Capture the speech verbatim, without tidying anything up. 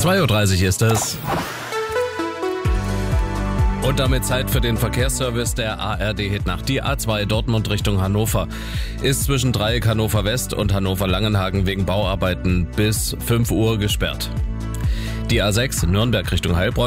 zwei Uhr dreißig ist es. Und damit Zeit für den Verkehrsservice der A R D Hitnacht. Die A zwei Dortmund Richtung Hannover ist zwischen Dreieck Hannover West und Hannover Langenhagen wegen Bauarbeiten bis fünf Uhr gesperrt. Die A sechs Nürnberg Richtung Heilbronn